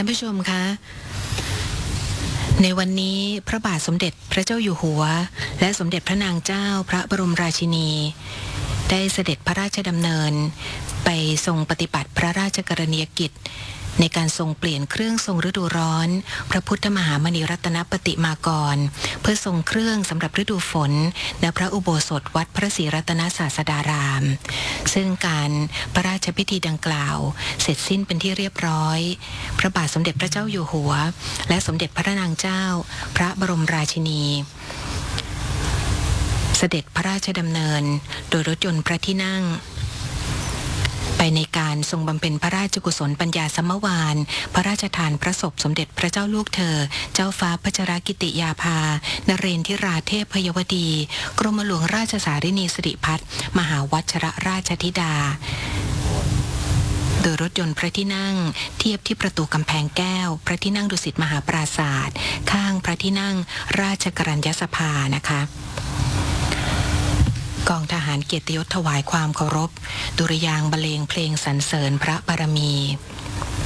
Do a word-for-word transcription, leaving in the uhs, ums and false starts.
ผู้ชมคะในวันนี้พระบาทสมเด็จพระเจ้าอยู่หัวและสมเด็จพระนางเจ้าพระบรมราชินีได้เสด็จพระราชดำเนินไปทรงปฏิบัติพระราชกรณียกิจในการทรงเปลี่ยนเครื่องทรงฤดูร้อนพระพุทธมหามณีรัตนปฏิมากรเพื่อทรงเครื่องสำหรับฤดูฝนณพระอุโบสถวัดพระศรีรัตนศาสดารามซึ่งการพระราชพิธีดังกล่าวเสร็จสิ้นเป็นที่เรียบร้อยพระบาทสมเด็จพระเจ้าอยู่หัวและสมเด็จพระนางเจ้าพระบรมราชินีเสด็จพระราชดำเนินโดยรถยนต์พระที่นั่งไปในการทรงบำเพ็ญพระราชกุศลปัญญาสัมมวานพระราชทานพระศพสมเด็จพระเจ้าลูกเธอเจ้าฟ้าพัชรกิติยาภานเรนทิราเทพพยวดีกรมหลวงราชสารินีสิริพัฒน์มหาวัชรราชธิดาโดยรถยนต์พระที่นั่งเทียบที่ประตูกำแพงแก้วพระที่นั่งดุสิตมหาปราสาทข้างพระที่นั่งราชกรัญญสภานะคะกองทหารเกียรติยศถวายความเคารพดุริยางค์บรรเลงเพลงสรรเสริญพระบารมี